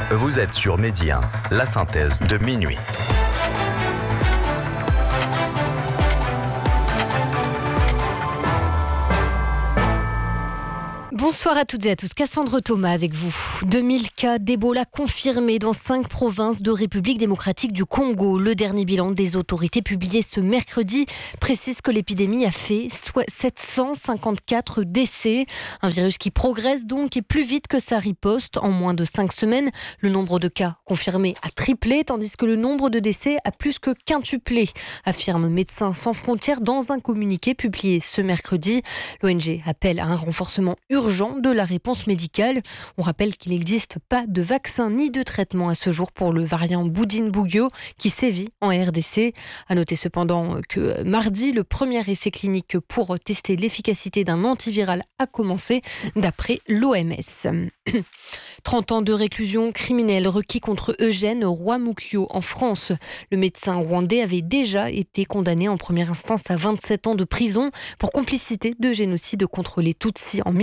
Vous êtes sur Midi 1, la synthèse de minuit. Bonsoir à toutes et à tous, Cassandre Thomas avec vous. 2000 cas d'Ebola confirmés dans 5 provinces de République démocratique du Congo. Le dernier bilan des autorités publié ce mercredi précise que l'épidémie a fait 754 décès. Un virus qui progresse donc et plus vite que sa riposte. En moins de 5 semaines, le nombre de cas confirmés a triplé, tandis que le nombre de décès a plus que quintuplé, affirme Médecins sans frontières dans un communiqué publié ce mercredi. L'ONG appelle à un renforcement urgent de la réponse médicale. On rappelle qu'il n'existe pas de vaccin ni de traitement à ce jour pour le variant Bundibugyo qui sévit en RDC. À noter cependant que mardi, le premier essai clinique pour tester l'efficacité d'un antiviral a commencé, d'après l'OMS. 30 ans de réclusion criminelle requis contre Eugène Rwamukwio en France. Le médecin rwandais avait déjà été condamné en première instance à 27 ans de prison pour complicité de génocide contre les Tutsis en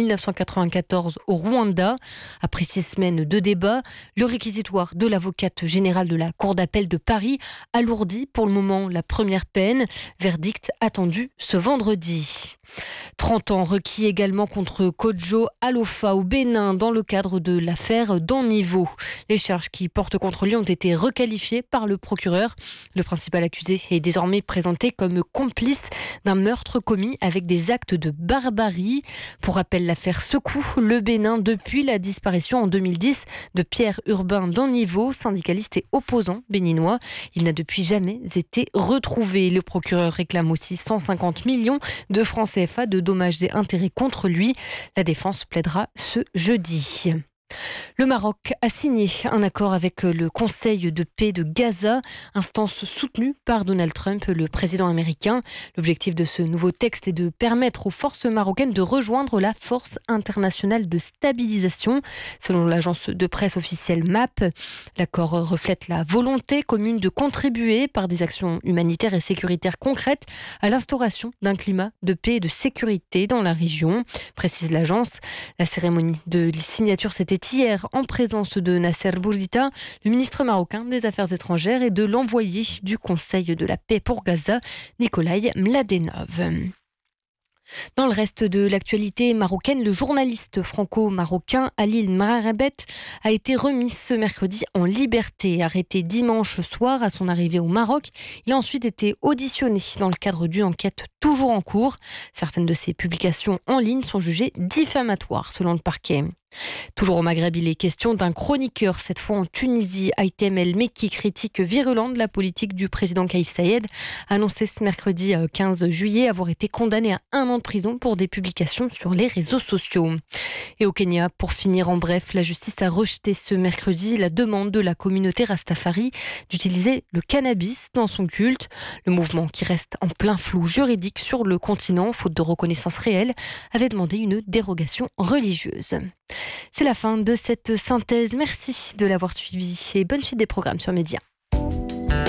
1994 au Rwanda. Après 6 semaines de débat, le réquisitoire de l'avocate générale de la Cour d'appel de Paris alourdit pour le moment la première peine. Verdict attendu ce vendredi. 30 ans requis également contre Kodjo Alofa au Bénin dans le cadre de l'affaire d'Anniveau. Les charges qui portent contre lui ont été requalifiées par le procureur. Le principal accusé est désormais présenté comme complice d'un meurtre commis avec des actes de barbarie. Pour rappel, l'affaire secoue le Bénin depuis la disparition en 2010 de Pierre Urbain d'Anniveau, syndicaliste et opposant béninois. Il n'a depuis jamais été retrouvé. Le procureur réclame aussi 150 millions de francs CFA de dommages et intérêts contre lui. La défense plaidera ce jeudi. Le Maroc a signé un accord avec le Conseil de paix de Gaza, instance soutenue par Donald Trump, le président américain. L'objectif de ce nouveau texte est de permettre aux forces marocaines de rejoindre la Force internationale de stabilisation. Selon l'agence de presse officielle MAP, l'accord reflète la volonté commune de contribuer par des actions humanitaires et sécuritaires concrètes à l'instauration d'un climat de paix et de sécurité dans la région, précise l'agence. La cérémonie de signature s'était hier en présence de Nasser Bourita, le ministre marocain des Affaires étrangères, et de l'envoyé du Conseil de la paix pour Gaza, Nikolai Mladenov. Dans le reste de l'actualité marocaine, le journaliste franco-marocain Halil Mrabet a été remis ce mercredi en liberté. Arrêté dimanche soir à son arrivée au Maroc, il a ensuite été auditionné dans le cadre d'une enquête toujours en cours. Certaines de ses publications en ligne sont jugées diffamatoires selon le parquet. Toujours au Maghreb, il est question d'un chroniqueur, cette fois en Tunisie. Haitham El Mekki, critique virulent de la politique du président Kais Saied, a annoncé ce mercredi 15 juillet avoir été condamné à 1 an de prison pour des publications sur les réseaux sociaux. Et au Kenya, pour finir en bref, la justice a rejeté ce mercredi la demande de la communauté Rastafari d'utiliser le cannabis dans son culte. Le mouvement, qui reste en plein flou juridique sur le continent, faute de reconnaissance réelle, avait demandé une dérogation religieuse. C'est la fin de cette synthèse. Merci de l'avoir suivi et bonne suite des programmes sur Média.